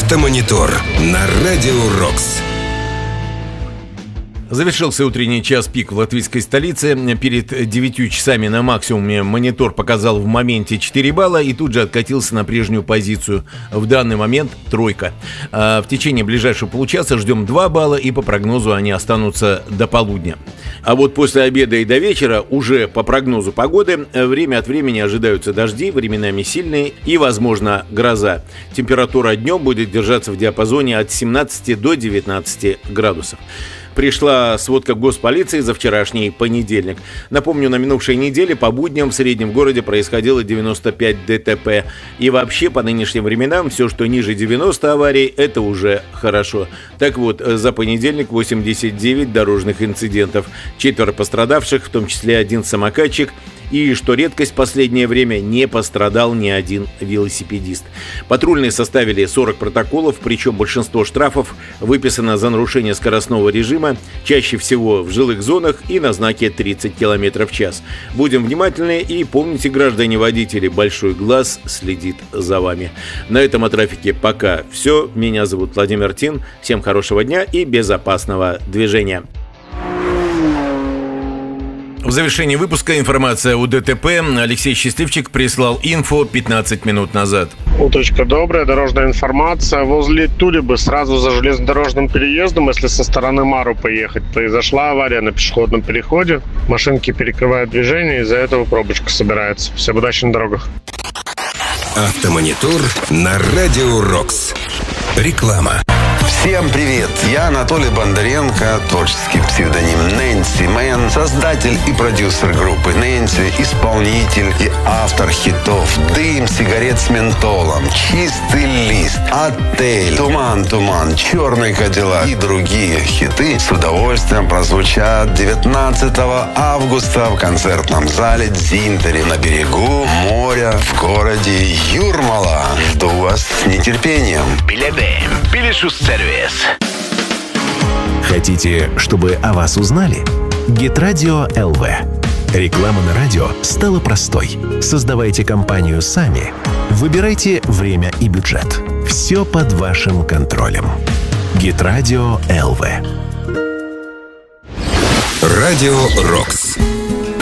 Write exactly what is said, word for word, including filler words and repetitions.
Автомонитор на Радио Рокс. Завершился утренний час пик в латвийской столице. Перед девятью часами на максимуме монитор показал в моменте четыре балла и тут же откатился на прежнюю позицию. В данный момент тройка. А в течение ближайшего получаса ждем два балла, и по прогнозу они останутся до полудня. А вот после обеда и до вечера, уже по прогнозу погоды, время от времени ожидаются дожди, временами сильные и, возможно, гроза. Температура днем будет держаться в диапазоне от семнадцати до девятнадцати градусов. Пришла сводка госполиции за вчерашний понедельник. Напомню, на минувшей неделе по будням в среднем городе происходило девяносто пять ДТП. И вообще, по нынешним временам, все, что ниже девяноста аварий, это уже хорошо. Так вот, за понедельник восемьдесят девять дорожных инцидентов. Четверо пострадавших, в том числе один самокатчик. И, что редкость в последнее время, не пострадал ни один велосипедист. Патрульные составили сорок протоколов, причем большинство штрафов выписано за нарушение скоростного режима, чаще всего в жилых зонах и на знаке тридцать километров в час. Будем внимательны и помните, граждане-водители, большой глаз следит за вами. На этом о трафике пока все. Меня зовут Владимир Тин. Всем хорошего дня и безопасного движения. В завершении выпуска информация о ДТП. Алексей Счастливчик прислал инфо пятнадцать минут назад. Уточка добрая, дорожная информация. Возле Тулебы, сразу за железнодорожным переездом, если со стороны Мару поехать, произошла авария на пешеходном переходе. Машинки перекрывают движение, из-за этого пробочка собирается. Всем удачи на дорогах. Автомонитор на Радио Рокс. Реклама. Всем привет! Я Анатолий Бондаренко, творческий псевдоним Нэнси Мэн, создатель и продюсер группы Нэнси, исполнитель и автор хитов «Дым сигарет с ментолом», «Чистый лист», «Отель», «Туман, туман», «Черный кадиллак» и другие хиты с удовольствием прозвучат девятнадцатого августа в концертном зале «Дзинтери» на берегу моря в городе Юрмала. Жду вас с нетерпением. Билеты. Билешус-сервис. Хотите, чтобы о вас узнали? Гитрадио эл ви. Реклама на радио стала простой. Создавайте компанию сами. Выбирайте время и бюджет. Все под вашим контролем. Гитрадио эл ви. Радио Рокс.